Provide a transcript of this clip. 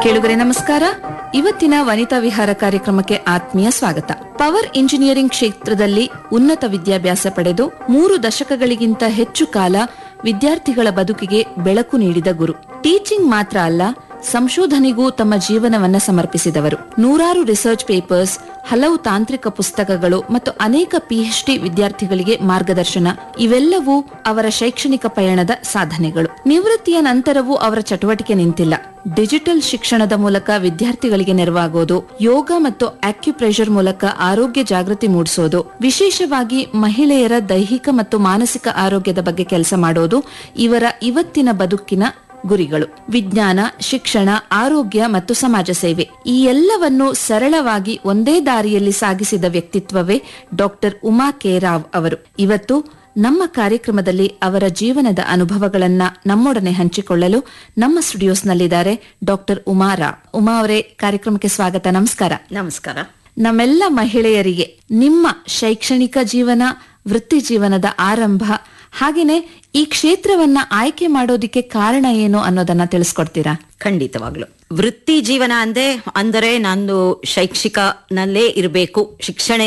ಕೇಳುಗರೆ ನಮಸ್ಕಾರ. ಇವತ್ತಿನ ವನಿತಾ ವಿಹಾರ ಕಾರ್ಯಕ್ರಮಕ್ಕೆ ಆತ್ಮೀಯ ಸ್ವಾಗತ. ಪವರ್ ಇಂಜಿನಿಯರಿಂಗ್ ಕ್ಷೇತ್ರದಲ್ಲಿ ಉನ್ನತ ವಿದ್ಯಾಭ್ಯಾಸ ಪಡೆದು 3 ದಶಕಗಳಿಗಿಂತ ಹೆಚ್ಚು ಕಾಲ ವಿದ್ಯಾರ್ಥಿಗಳ ಬದುಕಿಗೆ ಬೆಳಕು ನೀಡಿದ ಗುರು. ಟೀಚಿಂಗ್ ಮಾತ್ರ ಅಲ್ಲ, ಸಂಶೋಧನೆಗೂ ತಮ್ಮ ಜೀವನವನ್ನ ಸಮರ್ಪಿಸಿದವರು. ನೂರಾರು ರಿಸರ್ಚ್ ಪೇಪರ್ಸ್, ಹಲವು ತಾಂತ್ರಿಕ ಪುಸ್ತಕಗಳು ಮತ್ತು ಅನೇಕ ಪಿಎಚ್ಡಿ ವಿದ್ಯಾರ್ಥಿಗಳಿಗೆ ಮಾರ್ಗದರ್ಶನ, ಇವೆಲ್ಲವೂ ಅವರ ಶೈಕ್ಷಣಿಕ ಪಯಣದ ಸಾಧನೆಗಳು. ನಿವೃತ್ತಿಯ ನಂತರವೂ ಅವರ ಚಟುವಟಿಕೆ ನಿಂತಿಲ್ಲ. ಡಿಜಿಟಲ್ ಶಿಕ್ಷಣದ ಮೂಲಕ ವಿದ್ಯಾರ್ಥಿಗಳಿಗೆ ನೆರವಾಗೋದು, ಯೋಗ ಮತ್ತು ಆಕ್ಯುಪ್ರೆಷರ್ ಮೂಲಕ ಆರೋಗ್ಯ ಜಾಗೃತಿ ಮೂಡಿಸೋದು, ವಿಶೇಷವಾಗಿ ಮಹಿಳೆಯರ ದೈಹಿಕ ಮತ್ತು ಮಾನಸಿಕ ಆರೋಗ್ಯದ ಬಗ್ಗೆ ಕೆಲಸ ಮಾಡೋದು ಇವರ ಇವತ್ತಿನ ಬದುಕಿನ ಗುರಿಗಳು. ವಿಜ್ಞಾನ, ಶಿಕ್ಷಣ, ಆರೋಗ್ಯ ಮತ್ತು ಸಮಾಜ ಸೇವೆ ಈ ಎಲ್ಲವನ್ನು ಸರಳವಾಗಿ ಒಂದೇ ದಾರಿಯಲ್ಲಿ ಸಾಗಿಸಿದ ವ್ಯಕ್ತಿತ್ವವೇ ಡಾಕ್ಟರ್ ಉಮಾ ಕೆ ರಾವ್ ಅವರು. ಇವತ್ತು ನಮ್ಮ ಕಾರ್ಯಕ್ರಮದಲ್ಲಿ ಅವರ ಜೀವನದ ಅನುಭವಗಳನ್ನ ನಮ್ಮೊಡನೆ ಹಂಚಿಕೊಳ್ಳಲು ನಮ್ಮ ಸ್ಟುಡಿಯೋಸ್ನಲ್ಲಿದ್ದಾರೆ ಡಾಕ್ಟರ್ ಉಮಾ ರಾವ್. ಉಮಾ ಅವರೇ, ಕಾರ್ಯಕ್ರಮಕ್ಕೆ ಸ್ವಾಗತ. ನಮಸ್ಕಾರ. ನಮಸ್ಕಾರ. ನಮ್ಮೆಲ್ಲ ಮಹಿಳೆಯರಿಗೆ ನಿಮ್ಮ ಶೈಕ್ಷಣಿಕ ಜೀವನ, ವೃತ್ತಿ ಜೀವನದ ಆರಂಭ, ಹಾಗೇನೆ ಈ ಕ್ಷೇತ್ರವನ್ನ ಆಯ್ಕೆ ಮಾಡೋದಿಕ್ಕೆ ಕಾರಣ ಏನು ಅನ್ನೋದನ್ನ ತಿಳಿಸ್ಕೊಡ್ತೀರಾ? ಖಂಡಿತವಾಗ್ಲು. ವೃತ್ತಿ ಜೀವನ ಅಂದರೆ ನಂದು ಶೈಕ್ಷಿಕನಲ್ಲೇ ಇರಬೇಕು, ಶಿಕ್ಷಣ